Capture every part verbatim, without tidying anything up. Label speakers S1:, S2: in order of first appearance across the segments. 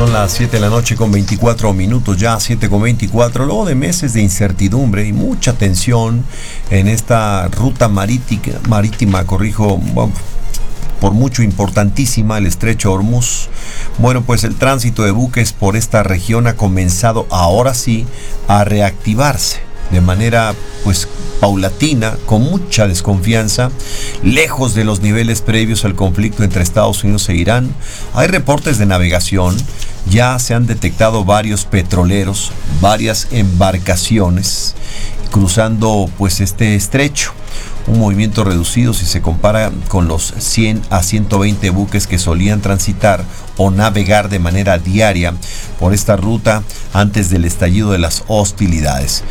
S1: Son las siete de la noche con veinticuatro minutos, ya siete con veinticuatro, luego de meses de incertidumbre y mucha tensión en esta ruta marítima, marítima corrijo, bueno, por mucho importantísima, el estrecho Hormuz. Bueno, pues el tránsito de buques por esta región ha comenzado ahora sí a reactivarse de manera pues paulatina, con mucha desconfianza, lejos de los niveles previos al conflicto entre Estados Unidos e Irán. Hay reportes de navegación, ya se han detectado varios petroleros, varias embarcaciones cruzando pues este estrecho. Un movimiento reducido si se compara con los cien a ciento veinte buques que solían transitar o navegar de manera diaria por esta ruta antes del estallido de las hostilidades.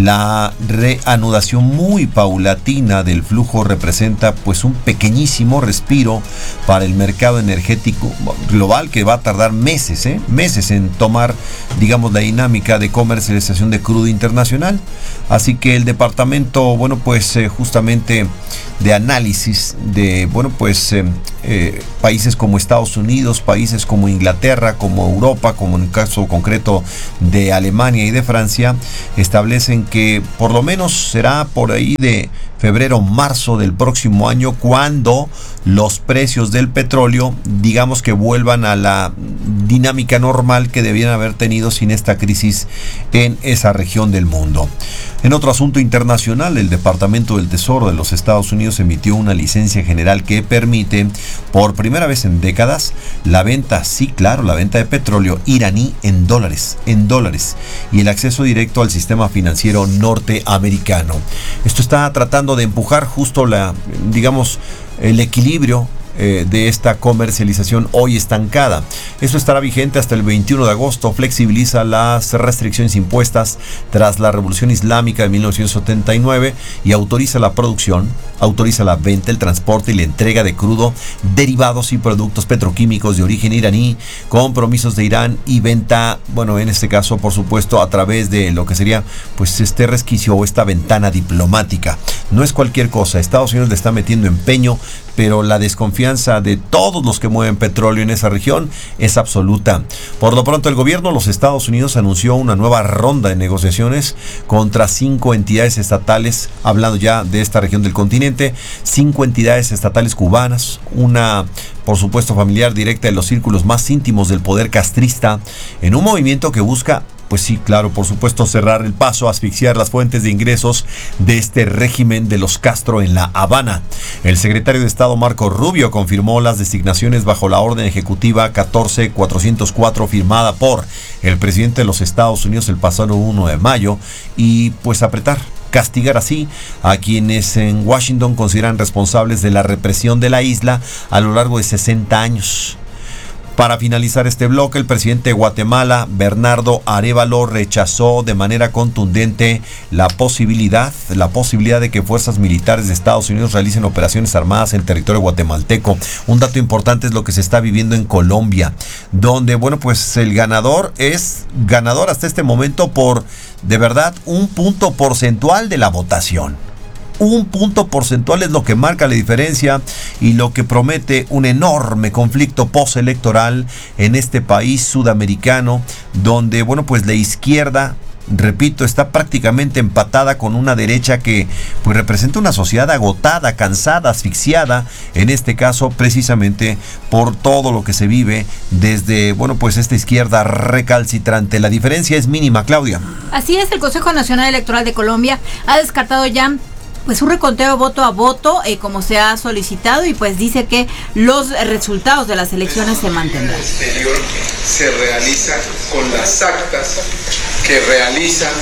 S1: La reanudación muy paulatina del flujo representa pues un pequeñísimo respiro para el mercado energético global, que va a tardar meses, ¿eh? meses en tomar, digamos, la dinámica de comercialización de crudo internacional. Así que el departamento, bueno, pues eh, justamente de análisis de, bueno, pues eh, eh, países como Estados Unidos, países como Inglaterra, como Europa, como en el caso concreto de Alemania y de Francia, establecen que por lo menos será por ahí de febrero, marzo del próximo año cuando los precios del petróleo, digamos, que vuelvan a la dinámica normal que debían haber tenido sin esta crisis en esa región del mundo. En otro asunto internacional, el Departamento del Tesoro de los Estados Unidos emitió una licencia general que permite, por primera vez en décadas, la venta, sí, claro, la venta de petróleo iraní en dólares, en dólares, y el acceso directo al sistema financiero norteamericano. Esto está tratando de empujar justo la, digamos, el equilibrio Eh, de esta comercialización hoy estancada. Esto estará vigente hasta el veintiuno de agosto, flexibiliza las restricciones impuestas tras la Revolución Islámica de mil novecientos setenta y nueve y autoriza la producción, autoriza la venta, el transporte y la entrega de crudo, derivados y productos petroquímicos de origen iraní, compromisos de Irán y venta, bueno, en este caso, por supuesto, a través de lo que sería pues este resquicio o esta ventana diplomática. No es cualquier cosa, Estados Unidos le está metiendo empeño, pero la desconfianza de todos los que mueven petróleo en esa región es absoluta. Por lo pronto, el gobierno de los Estados Unidos anunció una nueva ronda de negociaciones contra cinco entidades estatales, hablando ya de esta región del continente, cinco entidades estatales cubanas, una, por supuesto, familiar directa de los círculos más íntimos del poder castrista, en un movimiento que busca, pues sí, claro, por supuesto, cerrar el paso, asfixiar las fuentes de ingresos de este régimen de los Castro en La Habana. El secretario de Estado Marco Rubio confirmó las designaciones bajo la orden ejecutiva catorce mil cuatrocientos cuatro firmada por el presidente de los Estados Unidos el pasado uno de mayo y pues apretar, castigar así a quienes en Washington consideran responsables de la represión de la isla a lo largo de sesenta años. Para finalizar este bloque, el presidente de Guatemala, Bernardo Arévalo, rechazó de manera contundente la posibilidad, la posibilidad de que fuerzas militares de Estados Unidos realicen operaciones armadas en territorio guatemalteco. Un dato importante es lo que se está viviendo en Colombia, donde, bueno, pues el ganador es ganador hasta este momento por, de verdad, un punto porcentual de la votación. Un punto porcentual es lo que marca la diferencia y lo que promete un enorme conflicto postelectoral en este país sudamericano, donde, bueno, pues la izquierda, repito, está prácticamente empatada con una derecha que pues representa una sociedad agotada, cansada, asfixiada, en este caso precisamente por todo lo que se vive desde, bueno, pues esta izquierda recalcitrante. La diferencia es mínima, Claudia.
S2: Así es, el Consejo Nacional Electoral de Colombia ha descartado ya pues un reconteo voto a voto, eh, como se ha solicitado, y pues dice que los resultados de las elecciones se mantendrán.
S3: El exterior se realiza con las actas que realizan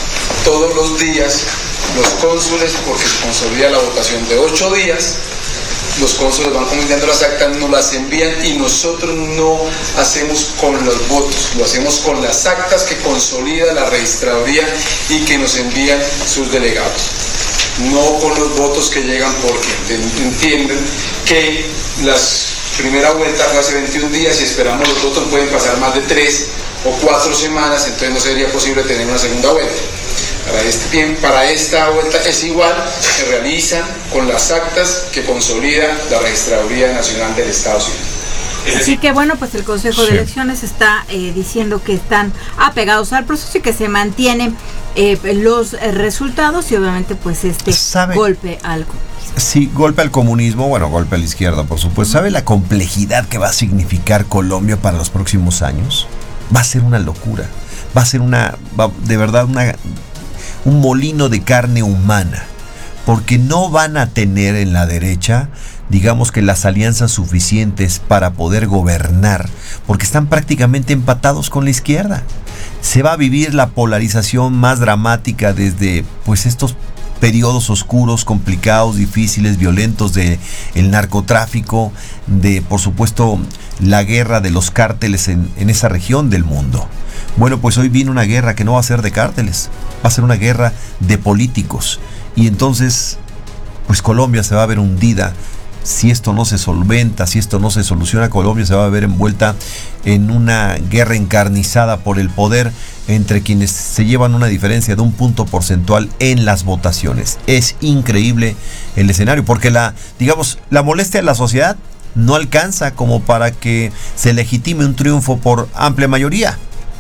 S3: todos los días los cónsules, porque se consolida la votación de ocho días. Los cónsules van comentando las actas, nos las envían y nosotros no hacemos con los votos, lo hacemos con las actas que consolida la registraduría y que nos envían sus delegados. No con los votos que llegan, porque entienden que la primera vuelta fue hace veintiún días y esperamos los votos pueden pasar más de tres o cuatro semanas, entonces no sería posible tener una segunda vuelta. Para, este tiempo, para esta vuelta es igual, se realizan con las actas que consolida la Registraduría Nacional del Estado Civil.
S2: Así que bueno, pues el Consejo
S1: Sí.
S2: de Elecciones está eh, diciendo que están apegados al proceso y que se mantienen eh, los eh, resultados y obviamente pues este
S1: ¿Sabe?
S2: golpe al
S1: Sí, golpe al comunismo, bueno, golpe a la izquierda, por supuesto. ¿Sabe la complejidad que va a significar Colombia para los próximos años? Va a ser una locura. Va a ser una, va, de verdad, una, un molino de carne humana. Porque no van a tener en la derecha, digamos que las alianzas suficientes para poder gobernar, porque están prácticamente empatados con la izquierda. Se va a vivir la polarización más dramática desde, pues, estos periodos oscuros, complicados, difíciles, violentos de el narcotráfico, de, por supuesto, la guerra de los cárteles en, en esa región del mundo. Bueno, pues hoy viene una guerra que no va a ser de cárteles, va a ser una guerra de políticos. Y entonces, pues Colombia se va a ver hundida. Si esto no se solventa, si esto no se soluciona, Colombia se va a ver envuelta en una guerra encarnizada por el poder entre quienes se llevan una diferencia de un punto porcentual en las votaciones. Es increíble el escenario, porque la, digamos, la molestia de la sociedad no alcanza como para que se legitime un triunfo por amplia mayoría.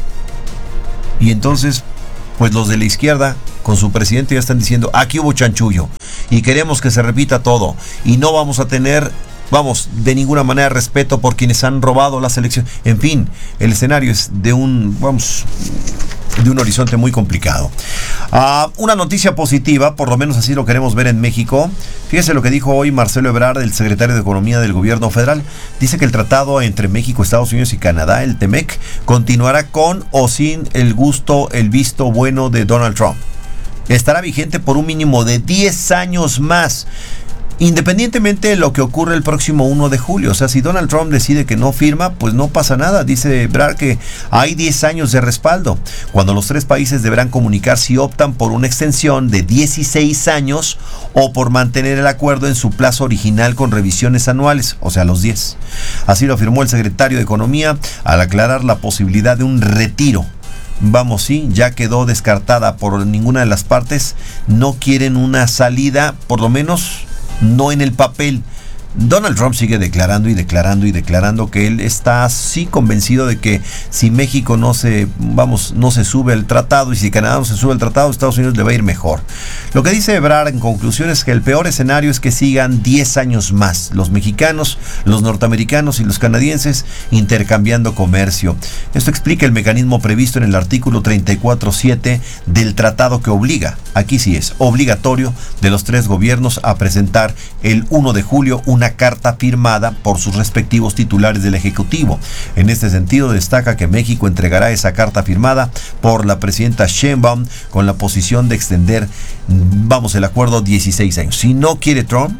S1: Y entonces, pues los de la izquierda, con su presidente, ya están diciendo, aquí hubo chanchullo y queremos que se repita todo y no vamos a tener, vamos, de ninguna manera respeto por quienes han robado las elecciones. En fin, el escenario es de un, vamos, de un horizonte muy complicado. Uh, una noticia positiva, por lo menos así lo queremos ver en México. Fíjese lo que dijo hoy Marcelo Ebrard, el secretario de Economía del gobierno federal. Dice que el tratado entre México, Estados Unidos y Canadá, el TEMEC, continuará con o sin el gusto, el visto bueno de Donald Trump. Estará vigente por un mínimo de diez años más, independientemente de lo que ocurre el próximo primero de julio. O sea, si Donald Trump decide que no firma, pues no pasa nada. Dice Ebrard que hay diez años de respaldo, cuando los tres países deberán comunicar si optan por una extensión de dieciséis años o por mantener el acuerdo en su plazo original con revisiones anuales, o sea, los diez. Así lo afirmó el secretario de Economía al aclarar la posibilidad de un retiro. Vamos, sí, ya quedó descartada por ninguna de las partes. No quieren una salida, por lo menos no en el papel. Donald Trump sigue declarando y declarando y declarando que él está así convencido de que si México no se, vamos, no se sube el tratado y si Canadá no se sube el tratado, Estados Unidos le va a ir mejor. Lo que dice Ebrard en conclusión es que el peor escenario es que sigan diez años más los mexicanos, los norteamericanos y los canadienses intercambiando comercio. Esto explica el mecanismo previsto en el artículo treinta y cuatro punto siete del tratado que obliga, aquí sí es obligatorio, de los tres gobiernos a presentar el primero de julio una una carta firmada por sus respectivos titulares del Ejecutivo. En este sentido, destaca que México entregará esa carta firmada por la presidenta Sheinbaum con la posición de extender, vamos, el acuerdo dieciséis años. Si no quiere Trump,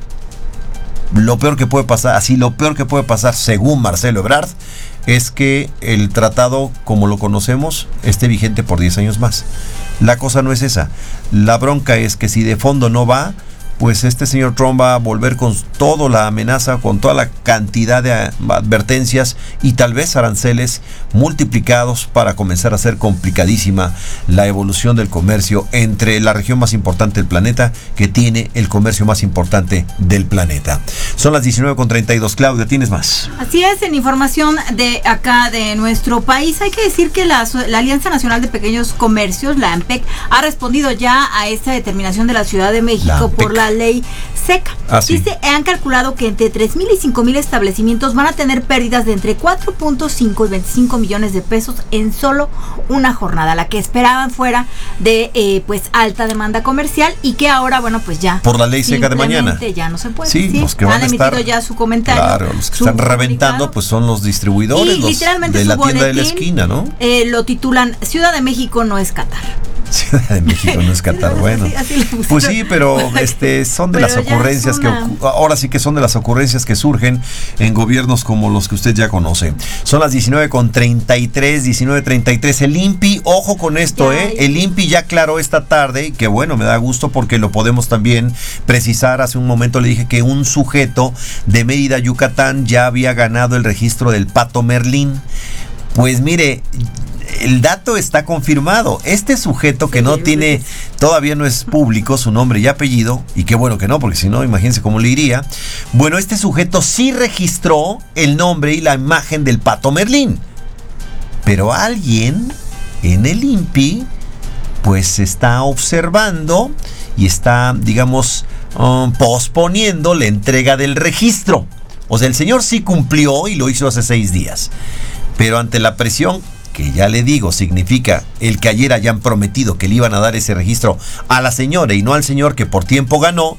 S1: lo peor que puede pasar, así lo peor que puede pasar, según Marcelo Ebrard, es que el tratado, como lo conocemos, esté vigente por diez años más. La cosa no es esa. La bronca es que si de fondo no va, pues este señor Trump va a volver con toda la amenaza, con toda la cantidad de advertencias y tal vez aranceles multiplicados para comenzar a ser complicadísima la evolución del comercio entre la región más importante del planeta, que tiene el comercio más importante del planeta. Son las diecinueve con treinta y dos. Claudia, ¿tienes más?
S2: Así es, en información de acá de nuestro país, hay que decir que la, la Alianza Nacional de Pequeños Comercios, la ANPEC, ha respondido ya a esta determinación de la Ciudad de México por la ley seca.
S1: Ah, sí.
S2: Dice, han calculado que entre tres mil y cinco mil establecimientos van a tener pérdidas de entre cuatro punto cinco y veinticinco millones de pesos en solo una jornada, la que esperaban fuera de eh, pues alta demanda comercial y que ahora, bueno, pues ya
S1: por la ley seca de mañana
S2: ya no se puede.
S1: Sí, sí, los que van
S2: han
S1: a
S2: emitido
S1: estar,
S2: ya su comentario.
S1: Claro, los que están reventando pues son los distribuidores,
S2: y
S1: los
S2: literalmente
S1: de la
S2: su
S1: tienda
S2: boletín,
S1: de la esquina, ¿no?
S2: Eh, lo titulan Ciudad de México no es Qatar.
S1: Ciudad de México no es Qatar, bueno.
S2: Así, así
S1: pues sí, pero este son de
S2: pero
S1: las ocurrencias
S2: una...
S1: que ahora sí que son de las ocurrencias que surgen en gobiernos como los que usted ya conoce. Son las diecinueve con treinta y tres, diecinueve treinta y tres. El I N P I, ojo con esto, ya, eh. El I N P I ya aclaró esta tarde, que bueno, me da gusto porque lo podemos también precisar. Hace un momento le dije que un sujeto de Mérida, Yucatán, ya había ganado el registro del Pato Merlín. Pues mire, el dato está confirmado. Este sujeto que
S2: Sí,
S1: no
S2: sí,
S1: tiene,
S2: sí.
S1: todavía no es público su nombre y apellido, y qué bueno que no, porque si no, imagínense cómo le iría. Bueno, este sujeto sí registró el nombre y la imagen del Pato Merlín. Pero alguien en el I N P I, pues está observando y está, digamos, um, posponiendo la entrega del registro. O sea, el señor sí cumplió y lo hizo hace seis días. Pero ante la presión, que ya le digo, significa el que ayer hayan prometido que le iban a dar ese registro a la señora y no al señor que por tiempo ganó,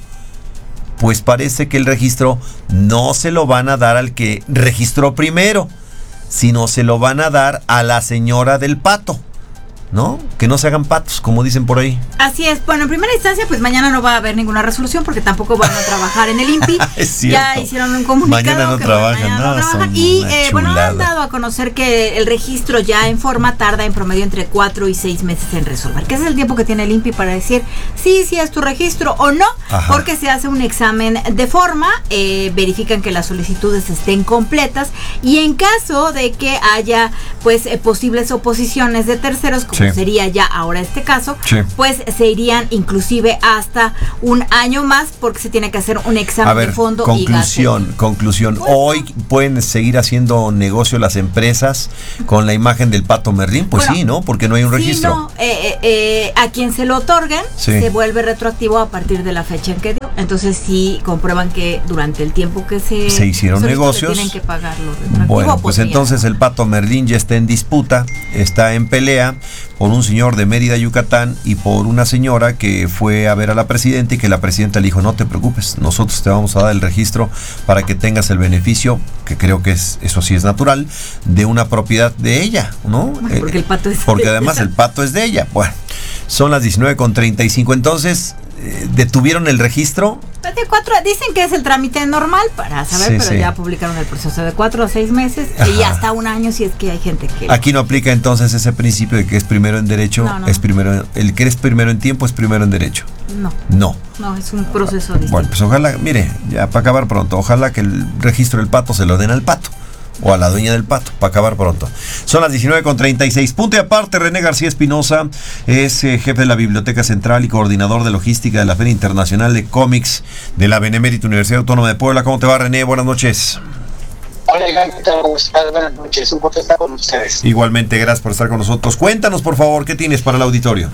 S1: pues parece que el registro no se lo van a dar al que registró primero, sino se lo van a dar a la señora del pato, ¿no? Que no se hagan patos, como dicen por ahí.
S2: Así es. Bueno, en primera instancia, pues mañana no va a haber ninguna resolución porque tampoco van a trabajar en el I N P I.
S1: Es cierto.
S2: Ya hicieron un comunicado.
S1: Mañana no
S2: que
S1: trabajan,
S2: mañana
S1: no,
S2: no trabajan.
S1: son
S2: Y
S1: una
S2: eh, bueno,
S1: chulada.
S2: han dado a conocer que el registro ya en forma tarda en promedio entre cuatro y seis meses en resolver. Que ese es el tiempo que tiene el I N P I para decir sí, sí es tu registro o no.
S1: Ajá.
S2: Porque se hace un examen de forma, eh, verifican que las solicitudes estén completas y en caso de que haya pues eh, posibles oposiciones de terceros, como
S1: Sí.
S2: sería ya ahora este caso,
S1: Sí.
S2: pues se irían inclusive hasta un año más porque se tiene que hacer un examen
S1: A ver,
S2: de fondo
S1: conclusión,
S2: y
S1: conclusión.
S2: Bueno.
S1: Hoy pueden seguir haciendo negocio las empresas con la imagen del Pato Merlín, pues
S2: Bueno,
S1: sí, ¿no? Porque no hay un
S2: Sí,
S1: registro.
S2: no, eh, eh, eh, a quien se lo otorguen
S1: Sí.
S2: se vuelve retroactivo a partir de la fecha en que dio. Entonces sí comprueban que durante el tiempo que se
S1: Se hicieron
S2: solicitó, le
S1: negocios.
S2: tienen que pagarlo retroactivo.
S1: Bueno, pues
S2: ya.
S1: entonces el Pato Merlín ya está en disputa, está en pelea por un señor de Mérida, Yucatán, y por una señora que fue a ver a la presidenta y que la presidenta le dijo, no te preocupes, nosotros te vamos a dar el registro para que tengas el beneficio, que creo que es, eso sí es natural, de una propiedad de ella, ¿no?
S2: Bueno, porque el pato es
S1: Porque
S2: de
S1: además
S2: ella.
S1: el pato es de ella. Bueno, son las diecinueve con treinta y cinco, entonces, eh, ¿detuvieron el registro?
S2: De cuatro, dicen que es el trámite normal para saber,
S1: Sí,
S2: pero
S1: sí.
S2: ya publicaron el proceso de cuatro a seis meses y
S1: Ajá.
S2: hasta un año si es que hay gente que...
S1: Aquí no aplica entonces ese principio de que es primero en derecho,
S2: No, no.
S1: es primero, el que es primero en tiempo es primero en derecho.
S2: No,
S1: No.
S2: no, es un proceso distinto.
S1: Bueno, pues ojalá, mire, ya para acabar pronto, ojalá que el registro del pato se lo den al pato o a la dueña del pato, para acabar pronto. Son las diecinueve con treinta y seis. Punto y aparte, René García Espinosa es eh, jefe de la Biblioteca Central y coordinador de logística de la Feria Internacional de Cómics de la Benemérita Universidad Autónoma de Puebla. ¿Cómo te va, René? Buenas noches.
S4: Hola, Iván, ¿qué tal? ¿Cómo estás? Buenas noches, un gusto estar con ustedes.
S1: Igualmente, gracias por estar con nosotros. Cuéntanos, por favor, ¿qué tienes para el auditorio?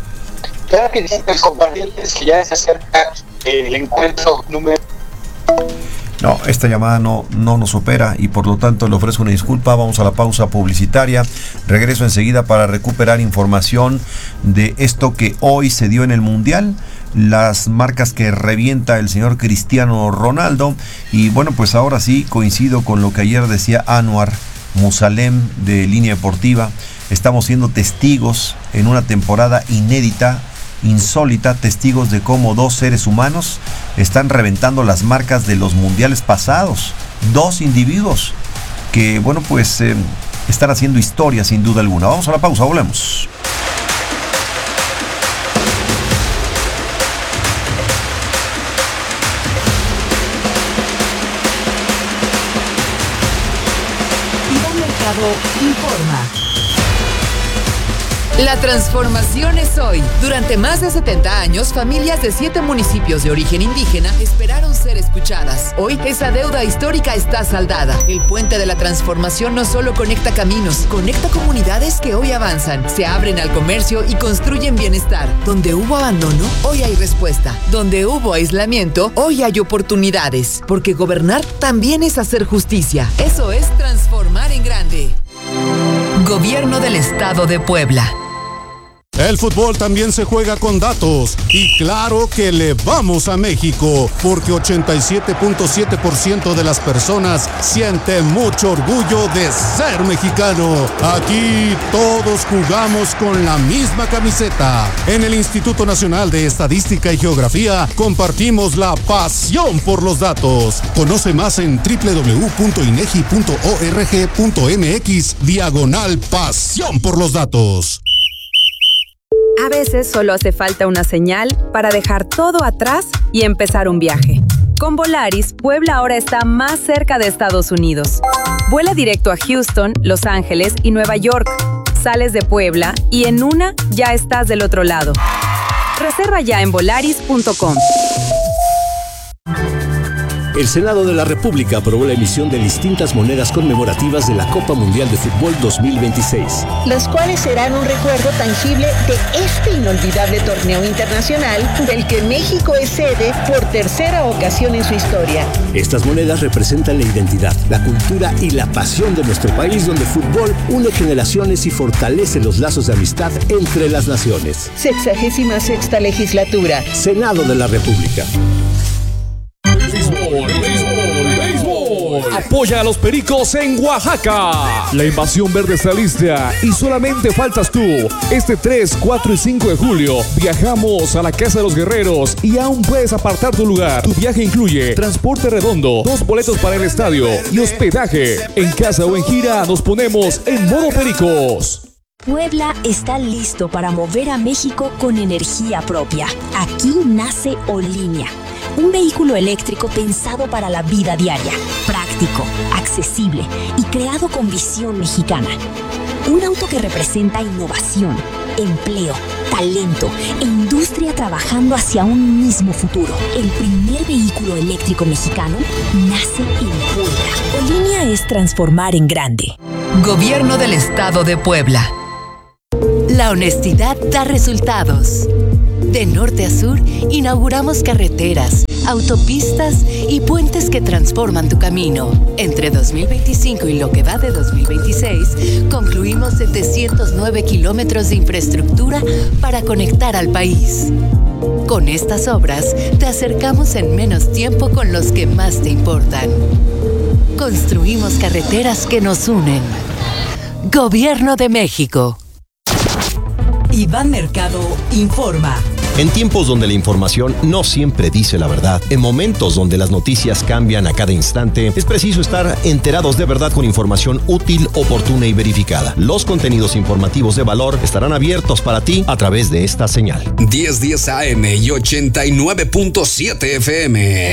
S4: Claro que dicen pues, compartirles que ya se acerca eh, el encuentro número...
S1: No, esta llamada no, no nos opera y por lo tanto le ofrezco una disculpa. Vamos a la pausa publicitaria. Regreso enseguida para recuperar información de esto que hoy se dio en el Mundial. Las marcas que revienta el señor Cristiano Ronaldo. Y bueno, pues ahora sí coincido con lo que ayer decía Anwar Musalem de Línea Deportiva. Estamos siendo testigos en una temporada inédita, insólita, testigos de cómo dos seres humanos están reventando las marcas de los mundiales pasados. Dos individuos que, bueno, pues eh, están haciendo historia sin duda alguna. Vamos a la pausa, volvemos.
S5: Iván Mercado informa. La transformación es hoy. Durante más de setenta años, familias de siete municipios de origen indígena esperaron ser escuchadas. Hoy, esa deuda histórica está saldada. El puente de la transformación no solo conecta caminos, conecta comunidades que hoy avanzan, se abren al comercio y construyen bienestar. Donde hubo abandono, hoy hay respuesta. Donde hubo aislamiento, hoy hay oportunidades. Porque gobernar también es hacer justicia. Eso es transformar en grande. Gobierno del Estado de Puebla.
S6: El fútbol también se juega con datos y claro que le vamos a México porque ochenta y siete punto siete por ciento de las personas siente mucho orgullo de ser mexicano. Aquí todos jugamos con la misma camiseta. En el Instituto Nacional de Estadística y Geografía compartimos la pasión por los datos. Conoce más en doble u doble u doble u punto inegi punto org punto mx diagonal pasión por los datos.
S7: A veces solo hace falta una señal para dejar todo atrás y empezar un viaje. Con Volaris, Puebla ahora está más cerca de Estados Unidos. Vuela directo a Houston, Los Ángeles y Nueva York, Sales de Puebla y en una ya estás del otro lado. Reserva ya en volaris punto com.
S8: El Senado de la República aprobó la emisión de distintas monedas conmemorativas de la Copa Mundial de Fútbol dos mil veintiséis.
S9: Las cuales serán un recuerdo tangible de este inolvidable torneo internacional del que México es sede por tercera ocasión en su historia.
S8: Estas monedas representan la identidad, la cultura y la pasión de nuestro país, donde el fútbol une generaciones y fortalece los lazos de amistad entre las naciones.
S9: Sexagésima sexta legislatura.
S8: Senado de la República.
S10: Béisbol, béisbol, béisbol. Apoya a los Pericos en Oaxaca. La invasión verde está lista y solamente faltas tú. Este tres, cuatro y cinco de julio viajamos a la Casa de los Guerreros y aún puedes apartar tu lugar. Tu viaje incluye transporte redondo, dos boletos para el estadio y hospedaje. En casa o en gira nos ponemos en modo Pericos.
S11: Puebla está listo para mover a México con energía propia. Aquí nace Olínea, un vehículo eléctrico pensado para la vida diaria, práctico, accesible y creado con visión mexicana. Un auto que representa innovación, empleo, talento e industria trabajando hacia un mismo futuro. El primer vehículo eléctrico mexicano nace en Puebla. Olínea es transformar en grande.
S5: Gobierno del Estado de Puebla. La honestidad da resultados. De norte a sur, inauguramos carreteras, autopistas y puentes que transforman tu camino. Entre dos mil veinticinco y lo que va de dos mil veintiséis, concluimos setecientos nueve kilómetros de infraestructura para conectar al país. Con estas obras, te acercamos en menos tiempo con los que más te importan. Construimos carreteras que nos unen. Gobierno de México.
S12: Iván Mercado informa.
S13: En tiempos donde la información no siempre dice la verdad, en momentos donde las noticias cambian a cada instante, es preciso estar enterados de verdad con información útil, oportuna y verificada. Los contenidos informativos de valor estarán abiertos para ti a través de esta señal.
S14: diez diez A M y ochenta y nueve punto siete F M.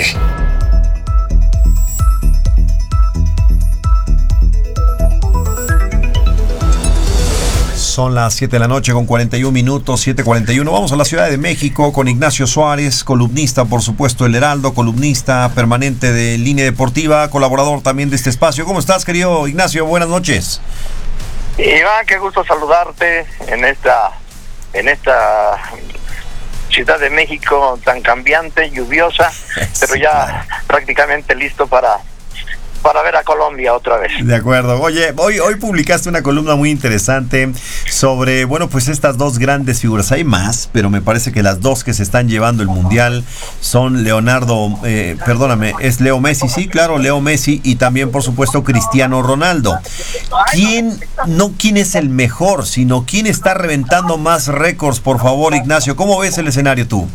S1: Son las siete de la noche con cuarenta y un minutos, siete cuarenta y uno. Vamos a la Ciudad de México con Ignacio Suárez, columnista, por supuesto, El Heraldo, columnista permanente de Línea Deportiva, colaborador también de este espacio. ¿Cómo estás, querido Ignacio? Buenas noches.
S4: Iván, qué gusto saludarte en esta, en esta Ciudad de México tan cambiante, lluviosa, pero ya prácticamente listo para... para ver a Colombia otra vez.
S1: De acuerdo. Oye, hoy, hoy publicaste una columna muy interesante sobre, bueno, pues estas dos grandes figuras. Hay más, pero me parece que las dos que se están llevando el Mundial son Leonardo, eh, perdóname, es Leo Messi, sí, claro, Leo Messi y también, por supuesto, Cristiano Ronaldo. ¿Quién, no quién es el mejor, sino quién está reventando más récords, por favor, Ignacio? ¿Cómo ves el escenario tú?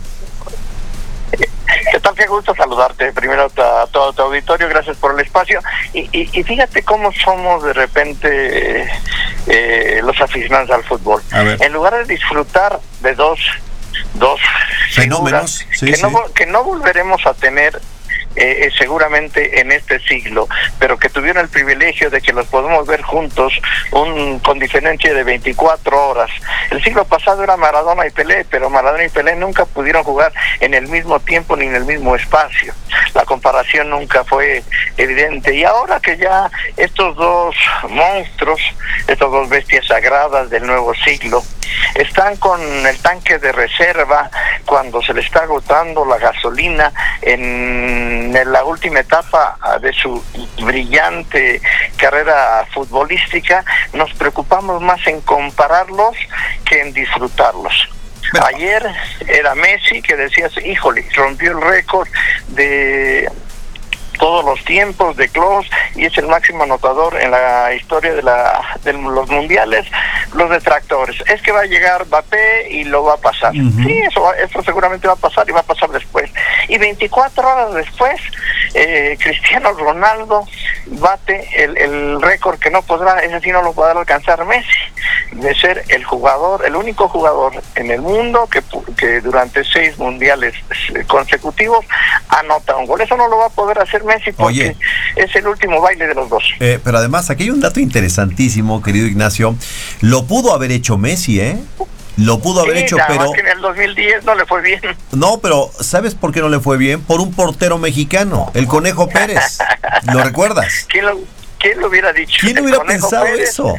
S4: ¿Qué tal? Qué gusto saludarte. Primero a todo tu auditorio, gracias por el espacio. Y, y, y fíjate cómo somos de repente eh, los aficionados al fútbol. En lugar de disfrutar de dos, dos fenómenos sí, que, sí. No, que no volveremos a tener Eh, seguramente en este siglo, pero que tuvieron el privilegio de que los podemos ver juntos un, con diferencia de veinticuatro horas. El siglo pasado era Maradona y Pelé, pero Maradona y Pelé nunca pudieron jugar en el mismo tiempo ni en el mismo espacio. La comparación nunca fue evidente. Y ahora que ya estos dos monstruos, estas dos bestias sagradas del nuevo siglo, están con el tanque de reserva cuando se le está agotando la gasolina en en la última etapa de su brillante carrera futbolística, nos preocupamos más en compararlos que en disfrutarlos. Ayer era Messi que decías, híjole, rompió el récord de todos los tiempos de Klose y es el máximo anotador en la historia de la de los mundiales. Los detractores, es que va a llegar Mbappé y lo va a pasar. Uh-huh. Sí, eso, eso seguramente va a pasar y va a pasar después. Y veinticuatro horas después, eh, Cristiano Ronaldo bate el, el récord que no podrá, ese sí no lo podrá alcanzar Messi, de ser el jugador, el único jugador en el mundo que, que durante seis mundiales consecutivos anota un gol. Eso no lo va a poder hacer Messi porque Oye, es el último baile de los dos.
S1: Eh, pero además aquí hay un dato interesantísimo, querido Ignacio. Lo pudo haber hecho Messi, ¿eh? Lo pudo haber
S4: sí,
S1: hecho,
S4: nada
S1: pero...
S4: más que en el dos mil diez no le fue bien.
S1: No, pero ¿sabes por qué no le fue bien? Por un portero mexicano, el Conejo Pérez. ¿Lo recuerdas?
S4: ¿Quién lo, quién lo hubiera dicho?
S1: ¿Quién hubiera pensado Pérez, eso?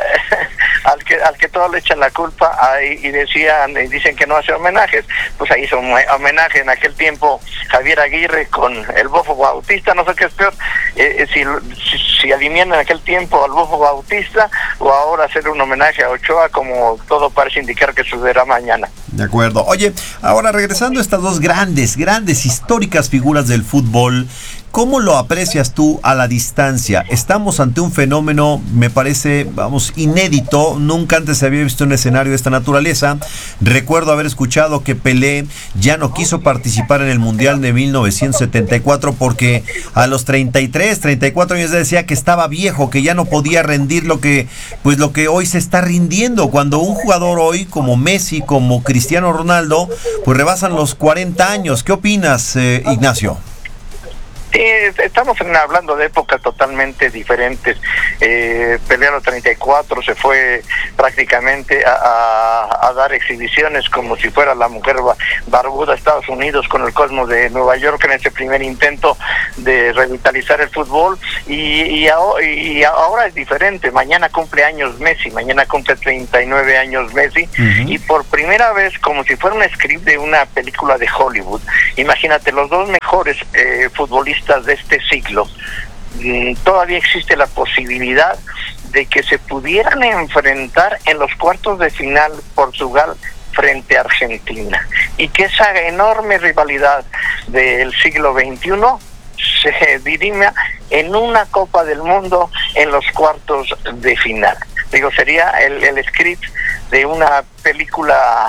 S4: Al que, al que todos le echan la culpa ahí, y decían y dicen que no hace homenajes, pues ahí hizo un homenaje en aquel tiempo Javier Aguirre con el Bofo Bautista, no sé qué es peor, eh, si, si, si alinean en aquel tiempo al Bofo Bautista o ahora hacer un homenaje a Ochoa, como todo parece indicar que sucederá mañana.
S1: De acuerdo. Oye, ahora regresando a estas dos grandes, grandes, históricas figuras del fútbol, ¿cómo lo aprecias tú a la distancia? Estamos ante un fenómeno, me parece, vamos, inédito. Nunca antes se había visto un escenario de esta naturaleza. Recuerdo haber escuchado que Pelé ya no quiso participar en el Mundial de mil novecientos setenta y cuatro porque a los treinta y tres, treinta y cuatro años decía que estaba viejo, que ya no podía rendir lo que, pues lo que hoy se está rindiendo. Cuando un jugador hoy, como Messi, como Cristiano Ronaldo, pues rebasan los cuarenta años. ¿Qué opinas, eh, Ignacio?
S4: Sí, estamos hablando de épocas totalmente diferentes. Eh, Pelé a los treinta y cuatro se fue prácticamente a, a, a dar exhibiciones como si fuera la mujer barbuda de Estados Unidos con el Cosmos de Nueva York en ese primer intento de revitalizar el fútbol, y, y, y ahora es diferente. Mañana cumple años Messi, mañana cumple treinta y nueve años Messi, uh-huh. y por primera vez, como si fuera un script de una película de Hollywood, imagínate, los dos mejores eh, futbolistas de este siglo, todavía existe la posibilidad de que se pudieran enfrentar en los cuartos de final Portugal frente a Argentina, y que esa enorme rivalidad del siglo veintiuno se dirima en una Copa del Mundo en los cuartos de final. Digo, sería el, el script de una película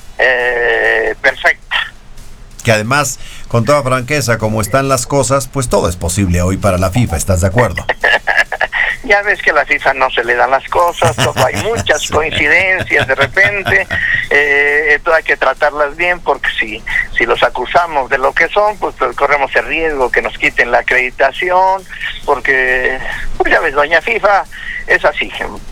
S4: eh, perfecta.
S1: Que además, con toda franqueza, como están las cosas, pues todo es posible hoy para la FIFA, ¿estás de acuerdo?
S4: Ya ves que a la FIFA no se le dan las cosas, todo, hay muchas sí. coincidencias de repente, eh, hay que tratarlas bien, porque si si los acusamos de lo que son, pues, pues corremos el riesgo que nos quiten la acreditación, porque pues ya ves, doña FIFA es así,